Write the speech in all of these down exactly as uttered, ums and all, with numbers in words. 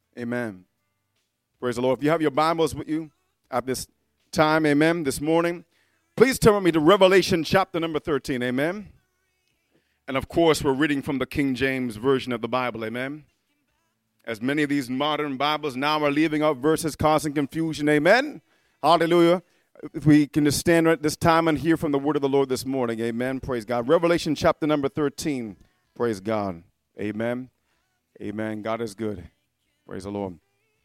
Amen. Praise the Lord. If you have your Bibles with you at this time, amen, this morning, please turn with me to Revelation chapter number thirteen, amen. And of course, we're reading from the King James Version of the Bible, amen. As many of these modern Bibles now are leaving out verses causing confusion, amen. Hallelujah. If we can just stand at this time and hear from the word of the Lord this morning, amen. Praise God. Revelation chapter number thirteen, praise God, amen. Amen. God is good. Praise the Lord.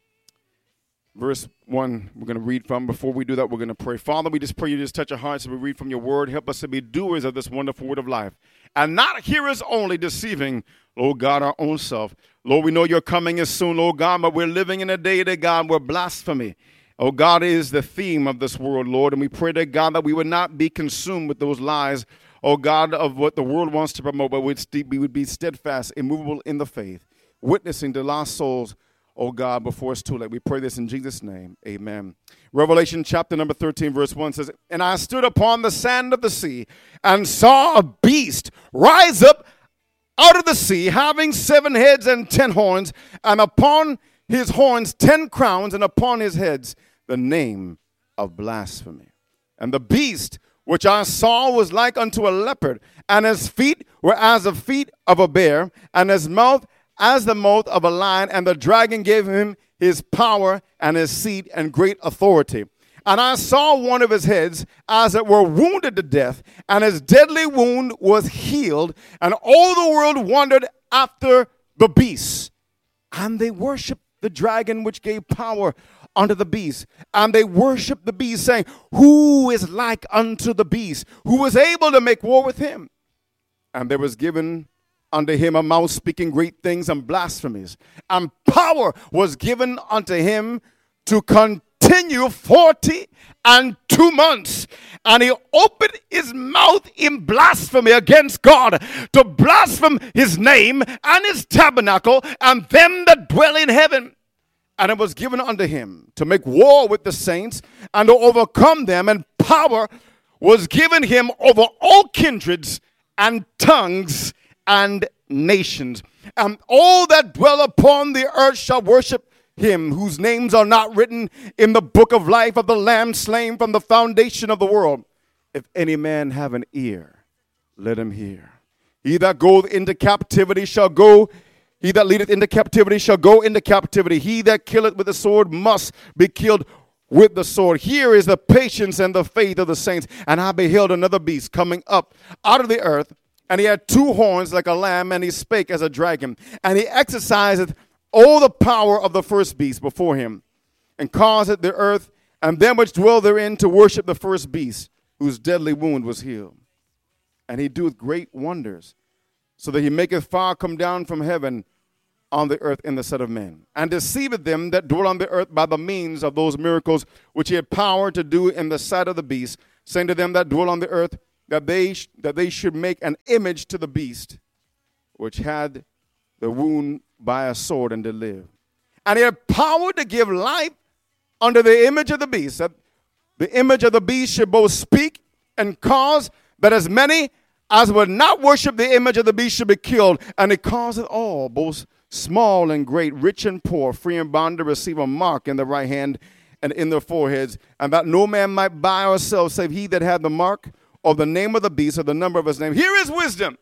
Verse one, we're going to read from. Before we do that, we're going to pray. Father, we just pray you just touch our hearts as we read from your word. Help us to be doers of this wonderful word of life and not hearers only, deceiving, Lord God, our own self. Lord, we know your coming is soon, Lord God, but we're living in a day that, God, where blasphemy, oh God, is the theme of this world, Lord. And we pray that, God, that we would not be consumed with those lies, oh God, of what the world wants to promote, but we would be steadfast, immovable in the faith, witnessing to lost souls, oh God, before it's too late. We pray this in Jesus' name. Amen. Revelation chapter number thirteen, verse one says, "And I stood upon the sand of the sea and saw a beast rise up out of the sea, having seven heads and ten horns, and upon his horns ten crowns, and upon his heads the name of blasphemy. And the beast which I saw was like unto a leopard, and his feet were as the feet of a bear, and his mouth as the mouth of a lion, and the dragon gave him his power and his seat and great authority. And I saw one of his heads as it were wounded to death, and his deadly wound was healed, and all the world wondered after the beast. And they worshiped the dragon which gave power unto the beast. And they worshiped the beast, saying, Who is like unto the beast? Who was able to make war with him? And there was given unto him a mouth speaking great things and blasphemies. And power was given unto him to continue forty and two months. And he opened his mouth in blasphemy against God, to blaspheme his name and his tabernacle and them that dwell in heaven. And it was given unto him to make war with the saints and to overcome them. And power was given him over all kindreds and tongues and nations. And all that dwell upon the earth shall worship him, whose names are not written in the book of life of the Lamb slain from the foundation of the world. If any man have an ear, let him hear. He that goeth into captivity shall go, he that leadeth into captivity shall go into captivity. He that killeth with the sword must be killed with the sword. Here is the patience and the faith of the saints. And I beheld another beast coming up out of the earth, and he had two horns like a lamb, and he spake as a dragon. And he exerciseth all the power of the first beast before him, and causeth the earth and them which dwell therein to worship the first beast, whose deadly wound was healed. And he doeth great wonders, so that he maketh fire come down from heaven on the earth in the sight of men, and deceiveth them that dwell on the earth by the means of those miracles which he had power to do in the sight of the beast, saying to them that dwell on the earth, that they sh- that they should make an image to the beast, which had the wound by a sword and did live. And he had power to give life unto the image of the beast, that the image of the beast should both speak and cause that as many as would not worship the image of the beast should be killed. And it causeth all, both small and great, rich and poor, free and bond, to receive a mark in the right hand and in their foreheads, and that no man might buy or sell save he that had the mark of the name of the beast, or the number of his name. Here is wisdom.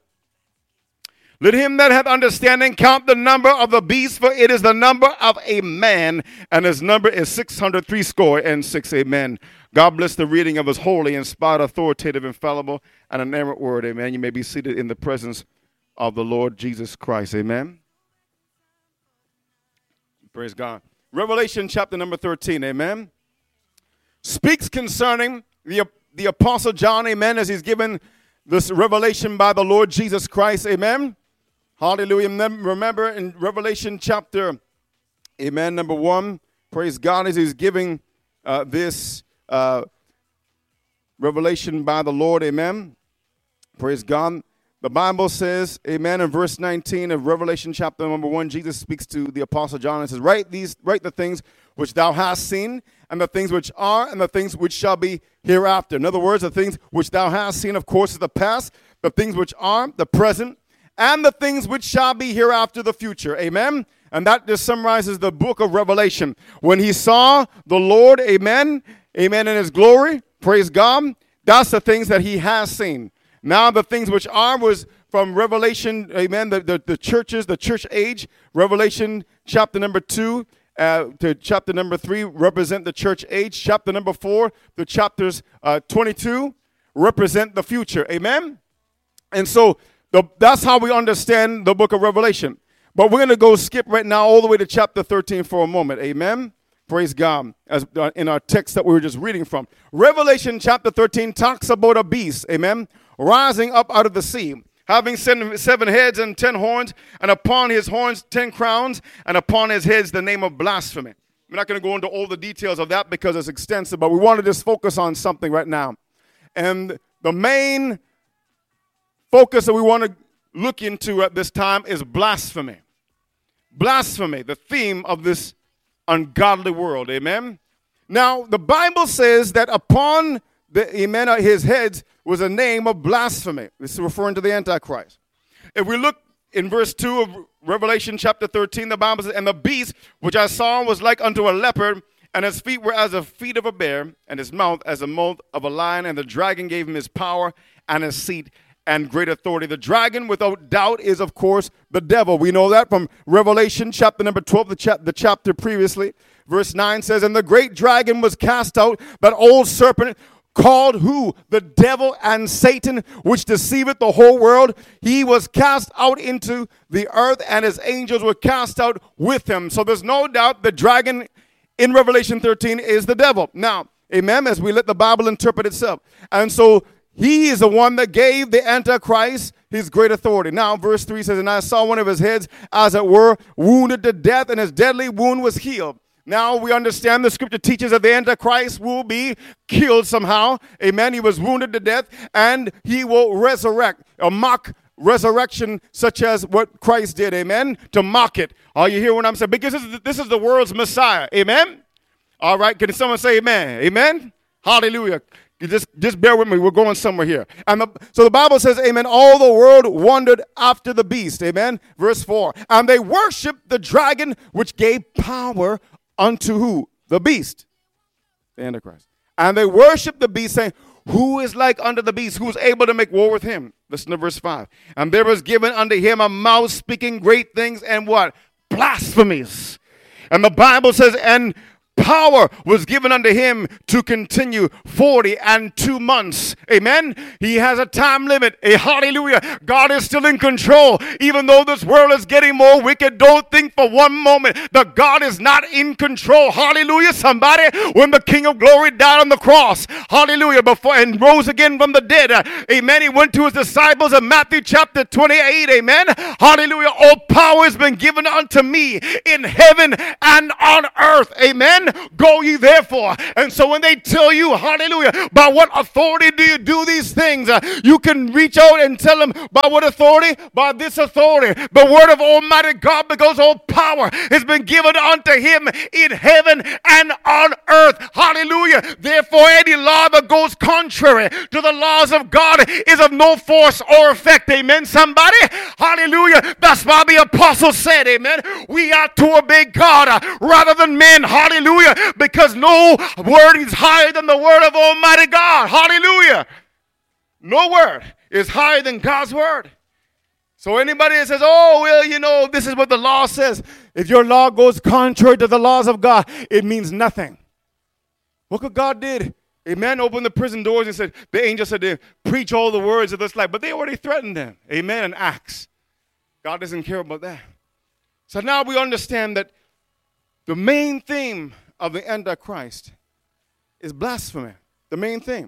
Let him that hath understanding count the number of the beast, for it is the number of a man, and his number is six hundred threescore and six. Amen. God bless the reading of his holy, inspired, authoritative, infallible, and inerrant word. Amen. You may be seated in the presence of the Lord Jesus Christ. Amen. Praise God. Revelation chapter number thirteen. Amen. Speaks concerning the The Apostle John, amen, as he's given this revelation by the Lord Jesus Christ, amen. Hallelujah. Remember in Revelation chapter, amen, number one, praise God, as he's giving uh, this uh, revelation by the Lord, amen. Praise God. The Bible says, amen, in verse nineteen of Revelation chapter number one, Jesus speaks to the Apostle John and says, write these, write the things which thou hast seen, and the things which are, and the things which shall be hereafter. In other words, the things which thou hast seen, of course, is the past, the things which are, the present, and the things which shall be hereafter, the future. Amen. And that just summarizes the book of Revelation. When he saw the Lord, amen, amen, in his glory, praise God, that's the things that he has seen. Now the things which are was from Revelation, amen, the, the, the churches, the church age, Revelation chapter number two uh, to chapter number three represent the church age. Chapter number four to chapters uh, twenty-two represent the future, amen. And so the, that's how we understand the book of Revelation. But we're going to go skip right now all the way to chapter thirteen for a moment, amen. Praise God, as uh, in our text that we were just reading from. Revelation chapter thirteen talks about a beast, amen, rising up out of the sea, having seven, seven heads and ten horns, and upon his horns ten crowns, and upon his heads the name of blasphemy. We're not going to go into all the details of that because it's extensive, but we want to just focus on something right now. And the main focus that we want to look into at this time is blasphemy. Blasphemy, the theme of this ungodly world, amen. Now, the Bible says that upon the amen, his heads was a name of blasphemy. This is referring to the Antichrist. If we look in verse two of Revelation chapter thirteen, the Bible says, and the beast which I saw was like unto a leopard, and his feet were as the feet of a bear, and his mouth as the mouth of a lion, and the dragon gave him his power and his seat and great authority. The dragon, without doubt, is, of course, the devil. We know that from Revelation chapter number twelve, the, chap- the chapter previously. Verse nine says, and the great dragon was cast out, that old serpent, called who? The devil and Satan, which deceiveth the whole world. He was cast out into the earth, and his angels were cast out with him. So there's no doubt the dragon in Revelation thirteen is the devil. Now, amen, as we let the Bible interpret itself. And so he is the one that gave the Antichrist his great authority. Now, verse three says, and I saw one of his heads, as it were, wounded to death, and his deadly wound was healed. Now, we understand the scripture teaches that the Antichrist will be killed somehow. Amen. He was wounded to death, and he will resurrect, a mock resurrection such as what Christ did. Amen. To mock it. Are you hear what I'm saying? Because this is, this is the world's Messiah. Amen. All right. Can someone say amen? Amen. Hallelujah. You just, just bear with me. We're going somewhere here. And the, so the Bible says, amen, all the world wondered after the beast. Amen. Verse four. And they worshiped the dragon, which gave power unto who? The beast. The Antichrist. And they worshiped the beast, saying, who is like unto the beast? Who is able to make war with him? Listen to verse five. And there was given unto him a mouth speaking great things and what? Blasphemies. And the Bible says, and power was given unto him to continue forty and two months. Amen. He has a time limit. A hallelujah. God is still in control. Even though this world is getting more wicked, don't think for one moment that God is not in control. Hallelujah. Somebody, when the King of Glory died on the cross, hallelujah, before and rose again from the dead, uh, amen, he went to his disciples in Matthew chapter twenty-eight, amen, hallelujah, all power has been given unto me in heaven and on earth, amen. Go ye therefore. And so when they tell you, hallelujah, by what authority do you do these things? Uh, you can reach out and tell them, by what authority? By this authority. The word of Almighty God, because all power has been given unto him in heaven and on earth. Hallelujah. Therefore, any law that goes contrary to the laws of God is of no force or effect. Amen, somebody? Hallelujah. That's why the apostle said, amen, we are to obey God uh, rather than men. Hallelujah. Because no word is higher than the word of Almighty God. Hallelujah. No word is higher than God's word. So anybody that says, oh, well, you know, this is what the law says. If your law goes contrary to the laws of God, it means nothing. Look what God did. Amen. Opened the prison doors and said, the angel said to preach all the words of this life. But they already threatened them. Amen. In Acts. God doesn't care about that. So now we understand that the main theme of the Antichrist is blasphemy. The main theme.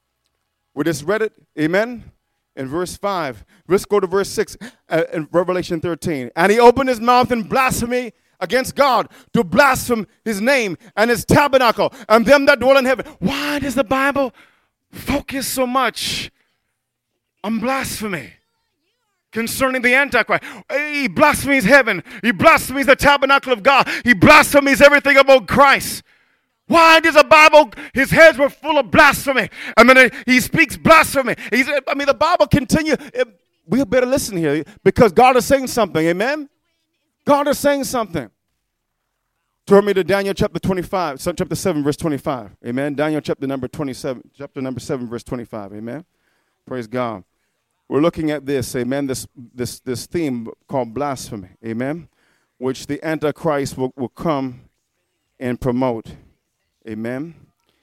We just read it, amen, in verse five. Let's go to verse six uh, in Revelation thirteen. And he opened his mouth in blasphemy against God, to blaspheme his name and his tabernacle and them that dwell in heaven. Why does the Bible focus so much on blasphemy concerning the Antichrist? He blasphemies heaven. He blasphemies the tabernacle of God. He blasphemies everything about Christ. Why does the Bible, his heads were full of blasphemy. I mean, he speaks blasphemy. He's, I mean, the Bible continue. we better listen here because God is saying something. Amen? God is saying something. Turn me to Daniel chapter twenty-five, chapter seven, verse twenty-five. Amen? Daniel chapter number twenty-seven, chapter number seven, verse twenty-five. Amen? Praise God. We're looking at this, amen, this this this theme called blasphemy, amen, which the Antichrist will, will come and promote. Amen.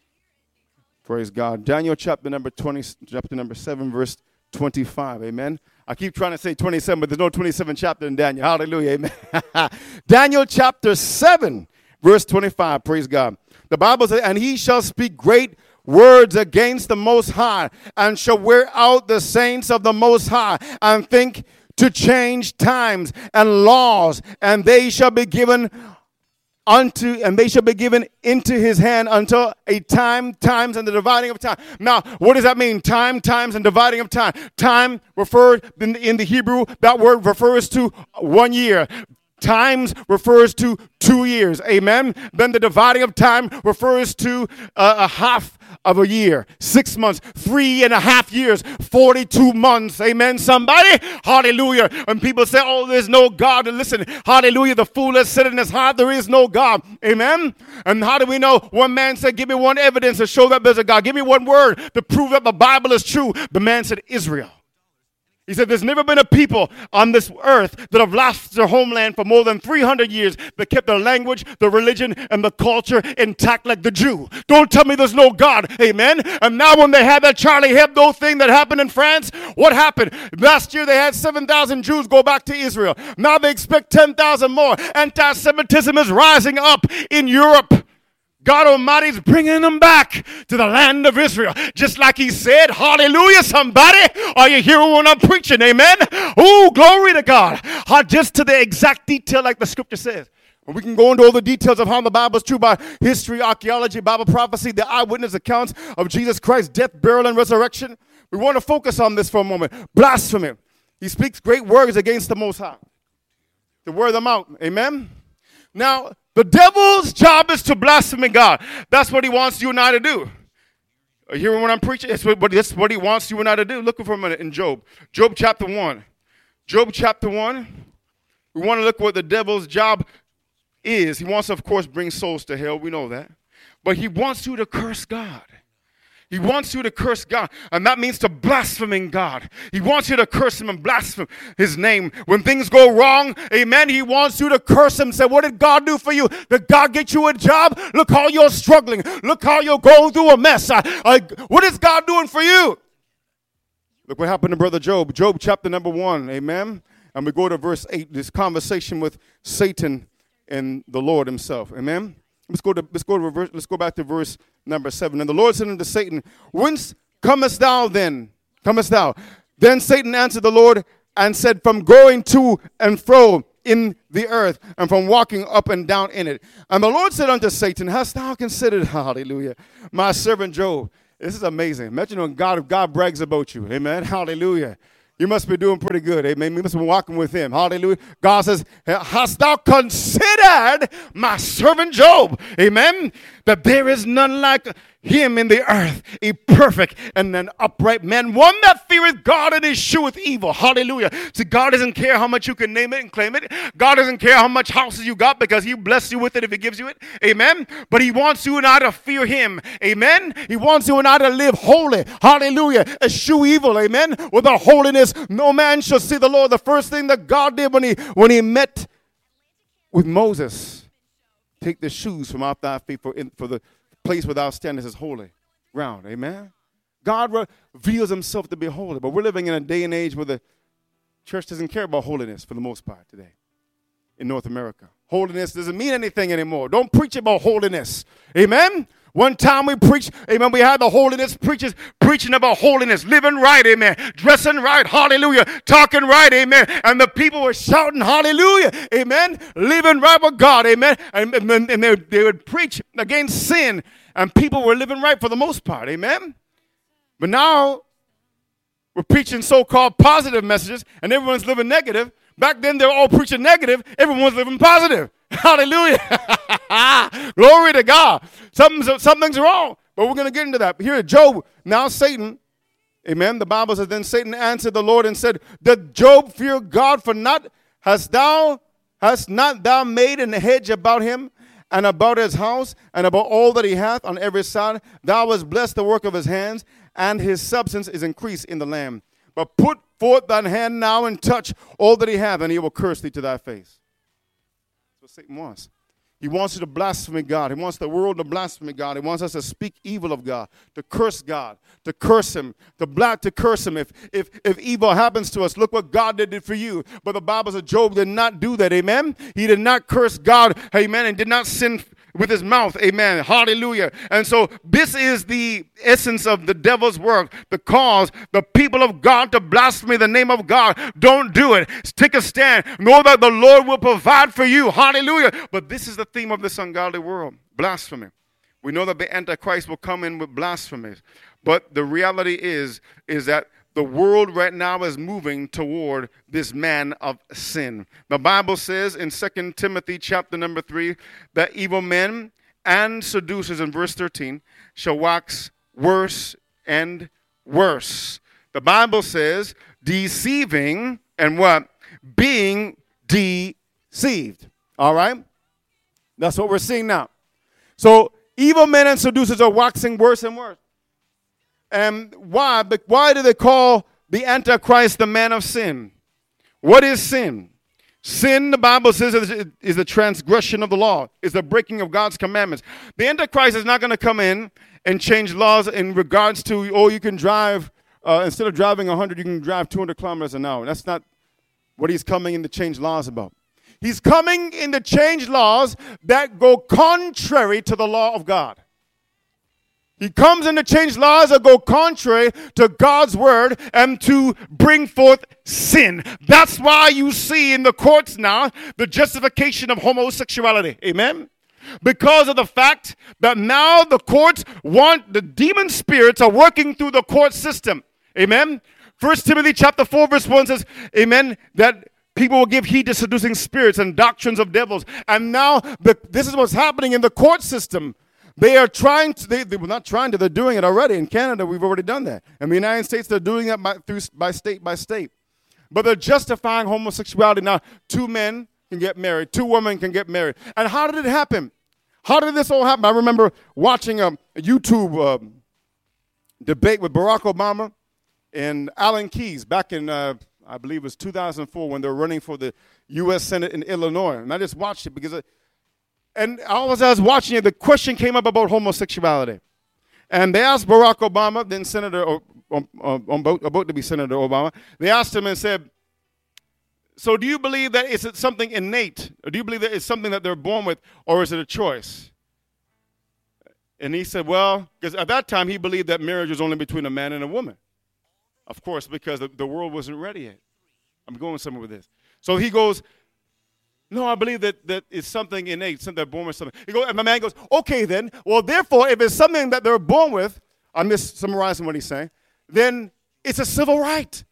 Praise God. Daniel chapter number twenty, chapter number seven, verse twenty-five. Amen. I keep trying to say twenty-seven, but there's no twenty-seven chapter in Daniel. Hallelujah. Amen. Daniel chapter seven, verse twenty-five. Praise God. The Bible says, and he shall speak great words against the Most High, and shall wear out the saints of the Most High, and think to change times and laws, and they shall be given unto, and they shall be given into his hand until a time, times, and the dividing of time. Now, what does that mean? Time, times, and dividing of time. Time referred in the, in the Hebrew, that word refers to one year. Times refers to two years. Amen. Then the dividing of time refers to uh, a half of a year, six months, three and a half years, forty-two months. Amen, somebody? Hallelujah. And people say, oh, there's no God. And listen, hallelujah, the fool has said in his heart, there is no God. Amen? And how do we know? One man said, give me one evidence to show that there's a God. Give me one word to prove that the Bible is true. The man said, Israel. He said, there's never been a people on this earth that have lost their homeland for more than three hundred years that kept their language, their religion, and the culture intact like the Jew. Don't tell me there's no God. Amen. And now when they had that Charlie Hebdo thing that happened in France, what happened? Last year they had seven thousand Jews go back to Israel. Now they expect ten thousand more. Anti-Semitism is rising up in Europe. God Almighty is bringing them back to the land of Israel. Just like he said, hallelujah, somebody. Are you hearing what I'm preaching? Amen. Oh, glory to God. Uh, just to the exact detail like the scripture says. And we can go into all the details of how the Bible is true by history, archaeology, Bible prophecy, the eyewitness accounts of Jesus Christ's death, burial, and resurrection. We want to focus on this for a moment. Blasphemy. He speaks great words against the Most High. To wear them out. Amen. Now, the devil's job is to blaspheme God. That's what he wants you and I to do. Are you hearing what I'm preaching? It's what, it's what he wants you and I to do. Look for a minute in Job. Job chapter one. Job chapter one. We want to look what the devil's job is. He wants to, of course, bring souls to hell. We know that. But he wants you to curse God. He wants you to curse God, and that means to blaspheme God. He wants you to curse him and blaspheme his name. When things go wrong, amen, he wants you to curse him. Say, what did God do for you? Did God get you a job? Look how you're struggling. Look how you're going through a mess. I, I, what is God doing for you? Look what happened to Brother Job. Job chapter number one, amen. And we go to verse eight, this conversation with Satan and the Lord himself, amen. Let's go to let's go to reverse, let's go back to verse number seven. And the Lord said unto Satan, whence comest thou then? Comest thou? Then Satan answered the Lord and said, from going to and fro in the earth, and from walking up and down in it. And the Lord said unto Satan, hast thou considered, hallelujah, my servant Job? This is amazing. Imagine when God, God brags about you. Amen. Hallelujah. You must be doing pretty good. Amen. You must be walking with him. Hallelujah. God says, hast thou considered my servant Job? Amen. That there is none like him in the earth, a perfect and an upright man, one that feareth God and escheweth evil. Hallelujah. See, God doesn't care how much you can name it and claim it. God doesn't care how much houses you got because he bless you with it if he gives you it. Amen. But he wants you and I to fear him. Amen. He wants you and I to live holy. Hallelujah. Eschew evil. Amen. Without holiness, no man shall see the Lord. The first thing that God did when he when he met with Moses, take the shoes from off thy feet for, in, for the place where thou standest is holy ground. Amen. God reveals himself to be holy, but we're living in a day and age where the church doesn't care about holiness for the most part today in North America. Holiness doesn't mean anything anymore. Don't preach about holiness. Amen. One time we preached, amen, we had the holiness preachers preaching about holiness, living right, amen, dressing right, hallelujah, talking right, amen, and the people were shouting, hallelujah, amen, living right with God, amen, and, and, and they, they would preach against sin, and people were living right for the most part, amen. But now we're preaching so-called positive messages, and everyone's living negative. Back then, they were all preaching negative. Everyone's living positive. Hallelujah. Glory to God. Something's, something's wrong. But we're going to get into that. But here, Job, now Satan, Amen. The Bible says, then Satan answered the Lord and said, did Job fear God for naught? Hast thou, hast not thou made an hedge about him and about his house and about all that he hath on every side? Thou hast blessed the work of his hands, and his substance is increased in the land. But put forth thine hand now and touch all that he hath, and he will curse thee to thy face. That's what Satan wants. He wants you to blaspheme God. He wants the world to blaspheme God. He wants us to speak evil of God, to curse God, to curse him, to black to curse him. If if if evil happens to us, look what God did for you. But the Bible says Job did not do that. Amen. He did not curse God. Amen. And did not sin with his mouth. Amen. Hallelujah. And so this is the essence of the devil's work, to cause the people of God to blaspheme the name of God. Don't do it. Take a stand. Know that the Lord will provide for you. Hallelujah. But this is the theme of this ungodly world, blasphemy. We know that the Antichrist will come in with blasphemies. But the reality is, is that the world right now is moving toward this man of sin. The Bible says in Second Timothy chapter number three that evil men and seducers, in verse thirteen, shall wax worse and worse. The Bible says deceiving and what? Being deceived. All right? That's what we're seeing now. So evil men and seducers are waxing worse and worse. And why? But why do they call the Antichrist the man of sin? What is sin? Sin, the Bible says, is, is the transgression of the law, is the breaking of God's commandments. The Antichrist is not going to come in and change laws in regards to, oh, you can drive, uh, instead of driving one hundred, you can drive two hundred kilometers an hour. That's not what he's coming in to change laws about. He's coming in to change laws that go contrary to the law of God. He comes in to change laws that go contrary to God's word and to bring forth sin. That's why you see in the courts now the justification of homosexuality. Amen? Because of the fact that now the courts want, the demon spirits are working through the court system. Amen? First Timothy chapter four verse one says, amen, that people will give heed to seducing spirits and doctrines of devils. And now the, this is what's happening in the court system. They are trying to, they, they were not trying to, they're doing it already. In Canada, we've already done that. In the United States, they're doing it by, through, by state by state. But they're justifying homosexuality. Now, two men can get married. Two women can get married. And how did it happen? How did this all happen? I remember watching a, a YouTube uh, debate with Barack Obama and Alan Keyes back in, uh, I believe it was two thousand four, when they were running for the U S Senate in Illinois. And I just watched it because it, And as I was watching it, the question came up about homosexuality. And they asked Barack Obama, then Senator, um, um, about, about to be Senator Obama, they asked him and said, so do you believe that it's something innate? Or do you believe that it's something that they're born with, or is it a choice? And he said, well, because at that time he believed that marriage was only between a man and a woman. Of course, because the, the world wasn't ready yet. I'm going somewhere with this. So he goes, no, I believe that, that it's something innate, something they're born with something. He goes, and my man goes, okay then, well therefore, if it's something that they're born with, I'm just summarizing what he's saying, then it's a civil right.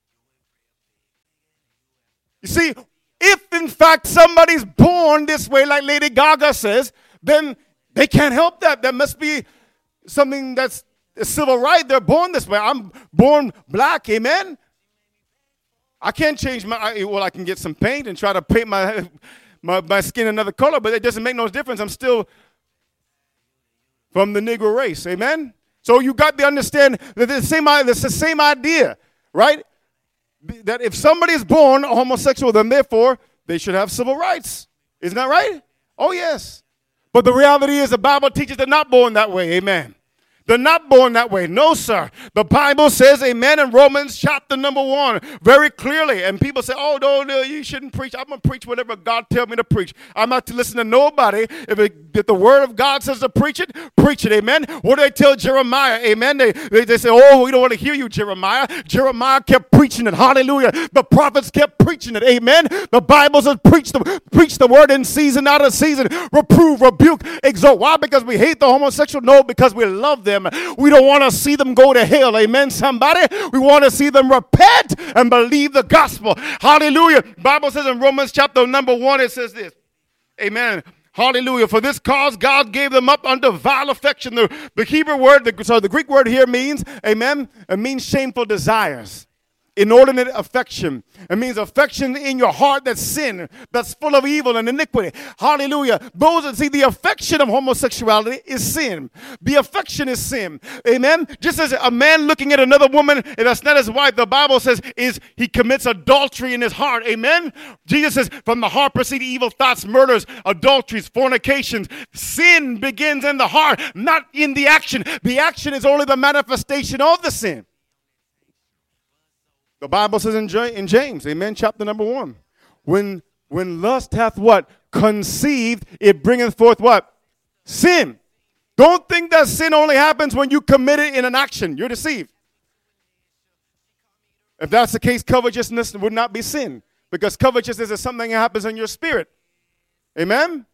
You see, if in fact somebody's born this way, like Lady Gaga says, then they can't help that. There must be something that's a civil right. They're born this way. I'm born black, amen? I can't change my, well, I can get some paint and try to paint my, my, my skin another color, but it doesn't make no difference. I'm still from the Negro race, amen? So you got to understand that it's the same, it's the same idea, right? That if somebody is born homosexual, then therefore they should have civil rights. Isn't that right? Oh, yes. But the reality is the Bible teaches they're not born that way, amen? They're not born that way. No, sir. The Bible says, amen, in Romans chapter number one, very clearly. And people say, oh, no, no, you shouldn't preach. I'm going to preach whatever God tells me to preach. I'm not to listen to nobody. If, it, if the word of God says to preach it, preach it, amen. What do they tell Jeremiah? Amen. They, they, they say, oh, we don't want to hear you, Jeremiah. Jeremiah kept preaching it. Hallelujah. The prophets kept preaching it. Amen. The Bible says, preach the, preach the word in season, out of season. Reprove, rebuke, exhort. Why? Because we hate the homosexual? No, because we love them. We don't want to see them go to hell. Amen, somebody? We want to see them repent and believe the gospel. Hallelujah. The Bible says in Romans chapter number one, it says this. Amen. Hallelujah. For this cause, God gave them up unto vile affection. The, the Hebrew word, the, so the Greek word here means, amen, it means shameful desires. Inordinate affection. It means affection in your heart that's sin, that's full of evil and iniquity. Hallelujah. Those that see the affection of homosexuality is sin. The affection is sin. Amen. Just as a man looking at another woman and that's not his wife, the Bible says is he commits adultery in his heart. Amen. Jesus says from the heart proceed evil thoughts, murders, adulteries, fornications. Sin begins in the heart, not in the action. The action is only the manifestation of the sin. The Bible says in James, amen, chapter number one, when when lust hath what? Conceived, it bringeth forth what? Sin. Don't think that sin only happens when you commit it in an action. You're deceived. If that's the case, covetousness would not be sin, because covetousness is something that happens in your spirit. Amen?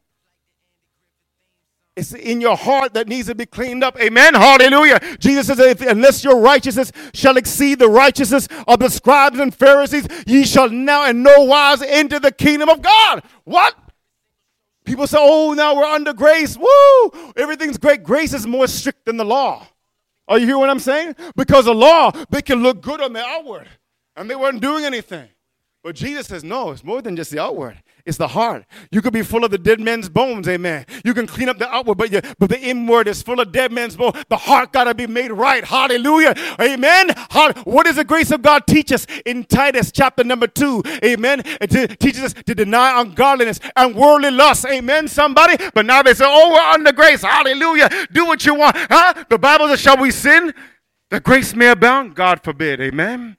It's in your heart that needs to be cleaned up. Amen. Hallelujah. Jesus says, if, unless your righteousness shall exceed the righteousness of the scribes and Pharisees, ye shall now in no wise enter the kingdom of God. What? People say, oh, now we're under grace. Woo! Everything's great. Grace is more strict than the law. Are you hearing what I'm saying? Because the law, they can look good on the outward, and they weren't doing anything. But Jesus says, no, it's more than just the outward. It's the heart. You could be full of the dead man's bones, amen. You can clean up the outward, but, you, but the inward is full of dead man's bones. The heart got to be made right. Hallelujah. Amen. What does the grace of God teach us in Titus chapter number two? Amen. It teaches us to deny ungodliness and worldly lust. Amen, somebody. But now they say, oh, we're under grace. Hallelujah. Do what you want. Huh? The Bible says, shall we sin that grace may abound? God forbid. Amen.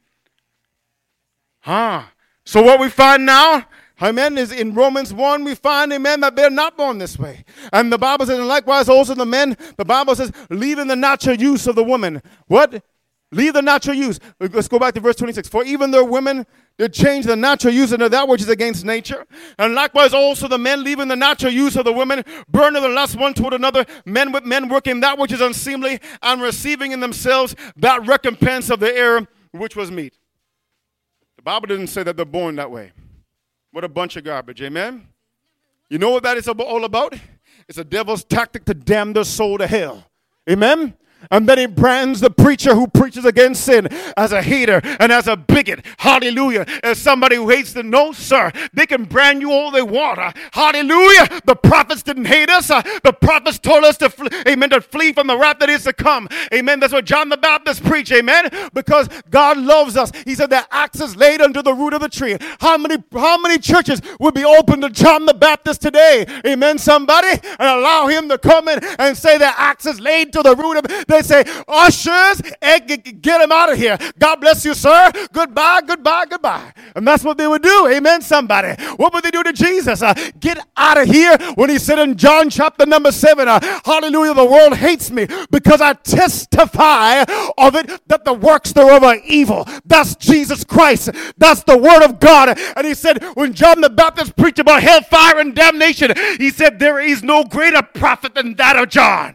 Huh. So what we find now, amen, is in Romans one, we find, amen, that they're not born this way. And the Bible says, and likewise also the men, the Bible says, leaving the natural use of the woman. What? Leave the natural use. Let's go back to verse twenty-six. For even though women did change the natural use into that which is against nature. And likewise also the men leaving the natural use of the women, burning the lust one toward another, men with men working that which is unseemly, and receiving in themselves that recompense of the error which was meet. The Bible doesn't say that they're born that way. What a bunch of garbage, amen? You know what that is all about? It's a devil's tactic to damn their soul to hell, amen? And then he brands the preacher who preaches against sin as a hater and as a bigot. Hallelujah. As somebody who hates the no, sir. They can brand you all they want. Uh, hallelujah. The prophets didn't hate us. Uh, the prophets told us to, fl- amen, to flee from the wrath that is to come. Amen. That's what John the Baptist preached. Amen. Because God loves us. He said that axe is laid under the root of the tree. How many, how many churches would be open to John the Baptist today? Amen, somebody? And allow him to come in and say that axe is laid to the root of. They say, ushers, get him out of here. God bless you, sir. Goodbye, goodbye, goodbye. And that's what they would do. Amen, somebody. What would they do to Jesus? Uh, get out of here. When he said in John chapter number seven, uh, hallelujah, the world hates me because I testify of it that the works thereof are evil. That's Jesus Christ. That's the word of God. And he said, when John the Baptist preached about hellfire and damnation, he said, there is no greater prophet than that of John.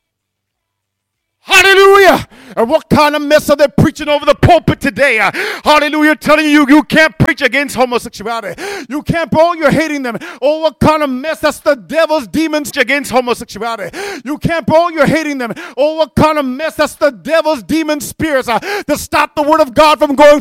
Hallelujah. And what kind of mess are they preaching over the pulpit today? Uh, hallelujah. Telling you you can't preach against homosexuality. You can't, oh, you're hating them. Oh, what kind of mess. That's the devil's demons against homosexuality. You can't, oh, you're hating them. Oh, what kind of mess. That's the devil's demon spirits uh, to stop the word of God from going